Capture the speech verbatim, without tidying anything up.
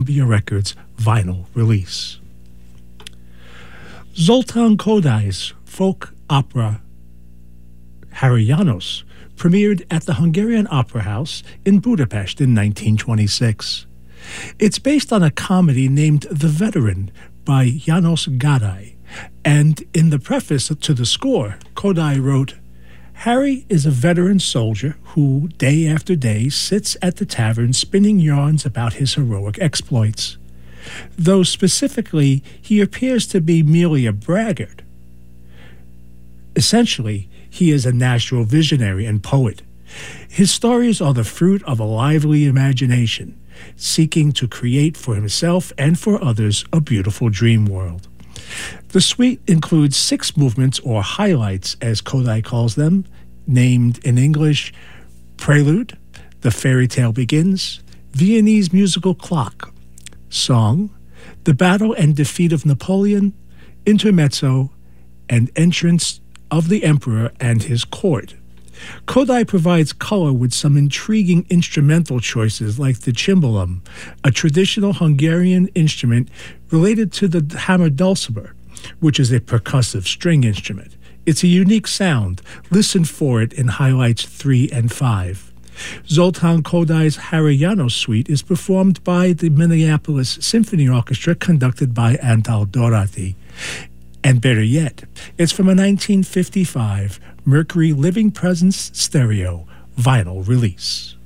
Columbia Records vinyl release. Zoltán Kodai's folk opera Harry János premiered at the Hungarian Opera House in Budapest in nineteen twenty-six. It's based on a comedy named The Veteran by János Gaday, and in the preface to the score, Kodai wrote, "Harry is a veteran soldier who, day after day, sits at the tavern spinning yarns about his heroic exploits. Though specifically, he appears to be merely a braggart. Essentially, he is a natural visionary and poet. His stories are the fruit of a lively imagination, seeking to create for himself and for others a beautiful dream world." The suite includes six movements, or highlights as Kodai calls them, named in English Prelude, The Fairy Tale Begins, Viennese Musical Clock, Song, The Battle and Defeat of Napoleon, Intermezzo, and Entrance of the Emperor and His Court. Kodai provides color with some intriguing instrumental choices like the cimbalom, a traditional Hungarian instrument related to the hammer dulcimer, which is a percussive string instrument. It's a unique sound. Listen for it in highlights three and five. Zoltán Kodai's Harry János Suite is performed by the Minneapolis Symphony Orchestra, conducted by Antal Dorati. And better yet, it's from a nineteen fifty-five Mercury Living Presence stereo vinyl release.